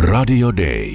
Radio Day.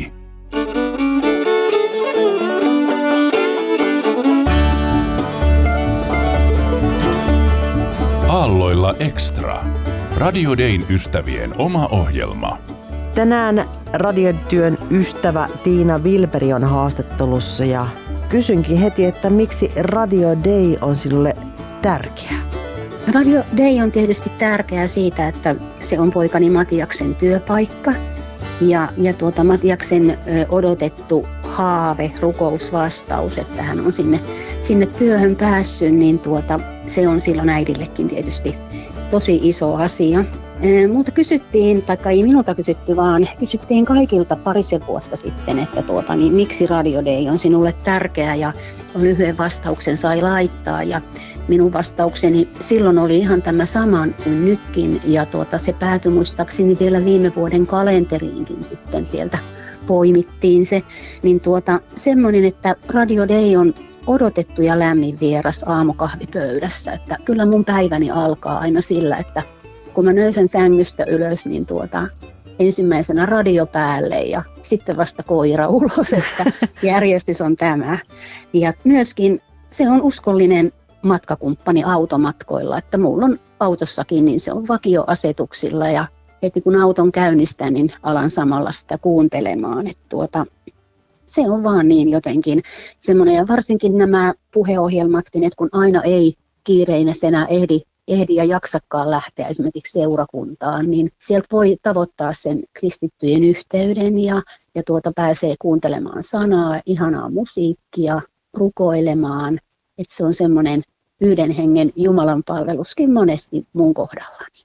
Aalloilla Extra. Radio Dayn ystävien oma ohjelma. Tänään radiotyön ystävä Tiina Wilberg on haastattelussa ja kysynkin heti, että miksi Radio Day on sinulle tärkeä? Radio Day on tietysti tärkeä siitä, että se on poikani Matiaksen työpaikka ja Matiaksen odotettu haave, rukousvastaus, että hän on sinne työhön päässyt, niin se on silloin äidillekin tietysti tosi iso asia. Multa kysyttiin, tai ei minulta kysytty, vaan kysyttiin kaikilta parisen vuotta sitten, että miksi Radio Day on sinulle tärkeä, ja lyhyen vastauksen sai laittaa. Ja minun vastaukseni silloin oli ihan tämä sama kuin nytkin, ja se päätyi muistaakseni vielä viime vuoden kalenteriinkin sitten sieltä poimittiin se. Niin semmoinen, että Radio Day on odotettu ja lämmin vieras aamukahvipöydässä, että kyllä mun päiväni alkaa aina sillä, että kun mä nöysän sängystä ylös, niin ensimmäisenä radio päälle ja sitten vasta koira ulos, että järjestys on tämä. Ja myöskin se on uskollinen matkakumppani automatkoilla, että mulla on autossakin, niin se on vakioasetuksilla ja heti kun auton käynnistän, niin alan samalla sitä kuuntelemaan. Että se on vaan niin jotenkin semmoinen, ja varsinkin nämä puheohjelmatkin, että kun aina ei kiireinäsenä ehdi ja jaksakaan lähteä esimerkiksi seurakuntaan, niin sieltä voi tavoittaa sen kristittyjen yhteyden ja pääsee kuuntelemaan sanaa, ihanaa musiikkia, rukoilemaan. Että se on semmoinen yhden hengen Jumalan palveluskin monesti mun kohdallani.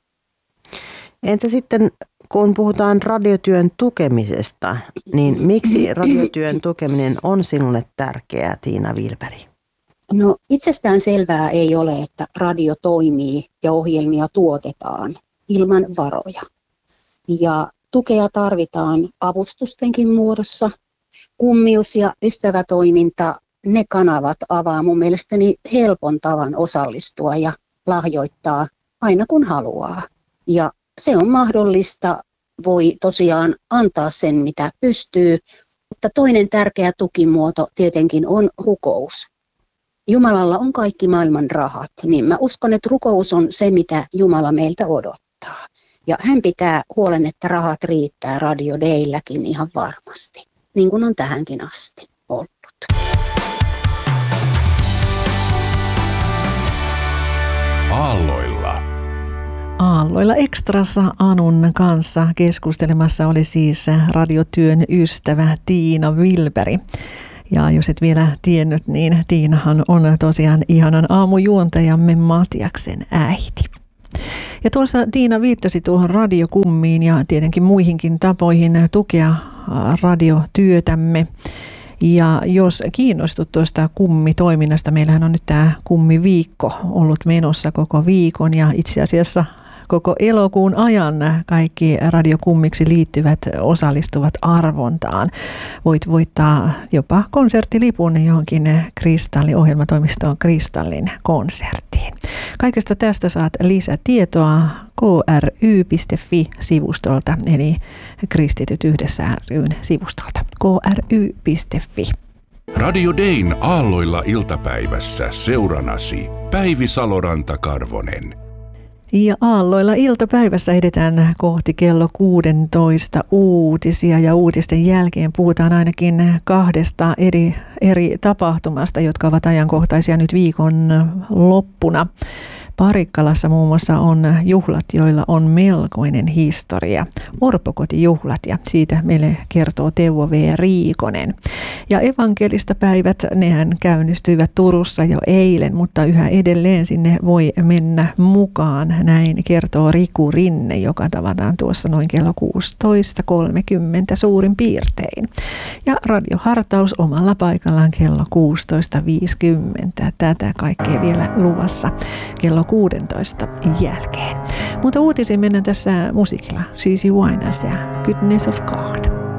Entä sitten, kun puhutaan radiotyön tukemisesta, niin miksi radiotyön tukeminen on sinulle tärkeää, Tiina Wilberg? No itsestään selvää ei ole, että radio toimii ja ohjelmia tuotetaan ilman varoja. Ja tukea tarvitaan avustustenkin muodossa. Kummius- ja ystävätoiminta, ne kanavat avaa mun mielestäni helpon tavan osallistua ja lahjoittaa aina kun haluaa. Ja se on mahdollista, voi tosiaan antaa sen mitä pystyy, mutta toinen tärkeä tukimuoto tietenkin on rukous. Jumalalla on kaikki maailman rahat, niin mä uskon, että rukous on se, mitä Jumala meiltä odottaa. Ja hän pitää huolen, että rahat riittää Radio Daylläkin ihan varmasti, niin kuin on tähänkin asti ollut. Aalloilla. Aalloilla Extrassa Anun kanssa keskustelemassa oli siis radiotyön ystävä Tiina Wilberg. Ja jos et vielä tiennyt, niin Tiinahan on tosiaan ihanan aamujuontajamme Matiaksen äiti. Ja tuossa Tiina viittasi tuohon radiokummiin ja tietenkin muihinkin tapoihin tukea radiotyötämme. Ja jos kiinnostut tuosta kummitoiminnasta, meillähän on nyt tämä kummiviikko ollut menossa koko viikon ja itse asiassa koko elokuun ajan kaikki radiokummiksi liittyvät osallistuvat arvontaan. Voit voittaa jopa konserttilipun johonkin ohjelmatoimistoon Kristallin konserttiin. Kaikesta tästä saat lisätietoa kry.fi-sivustolta, eli Kristityt yhdessä ry:n sivustolta. kry.fi. Radio Dayn Aalloilla iltapäivässä seuranasi Päivi Saloranta-Karvonen. Ja Aalloilla iltapäivässä edetään kohti kello 16 uutisia ja uutisten jälkeen puhutaan ainakin kahdesta eri tapahtumasta, jotka ovat ajankohtaisia nyt viikon loppuna. Parikkalassa muun muassa on juhlat, joilla on melkoinen historia. Orpokotijuhlat ja siitä meille kertoo Teuvo V. Riikonen. Ja evankelista päivät, nehän käynnistyivät Turussa jo eilen, mutta yhä edelleen sinne voi mennä mukaan. Näin kertoo Riku Rinne, joka tavataan tuossa noin kello 16.30 suurin piirtein. Ja radiohartaus omalla paikallaan kello 16.50. Tätä kaikkea vielä luvassa kello 16 jälkeen. Mutta uutisiin mennään tässä musiikilla. CeCe Winans ja Goodness of God.